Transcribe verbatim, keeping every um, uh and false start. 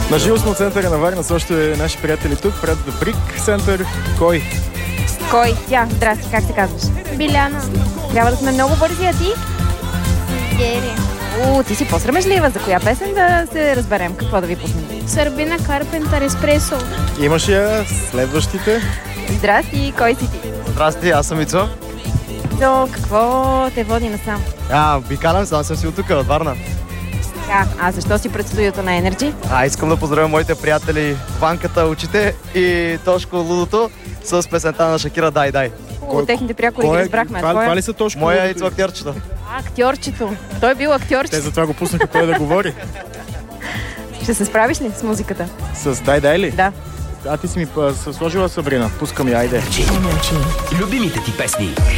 На живо сме от центъра на Варна, също е наши приятели тук, пред The Brick Center. Кой? Кой? Тя. Здрасти, как се казваш? Биляна. Трябва да сме много бързи, а ти? Гери. О, ти си по-срамежлива. За коя песен да се разберем? Какво да ви пуснем? Сърбина Карпентър Еспресо. Имаш я следващите. Здрасти, кой си ти? Здрасти, аз съм Ицо. То, какво те води насам? А, Бикалям, сам съм си от тук, от Варна. А, а защо си пред студиото на Energy? А, искам да поздравя моите приятели Ванката, Очите и Тошко Лудото с песента на Шакира "Дай, дай". О, техните прякори ги разбрахме. Това, това ли са Тошко? Моя Ицо актьорчето. А, актьорчето. Той бил актьорчето. Те затова го пуснаха той да говори. Ще се справиш ли с музиката? С "Дай, дай" ли? Да. А ти си ми сложила, Сабрина. Пускам я, айде. Любимите ти песни.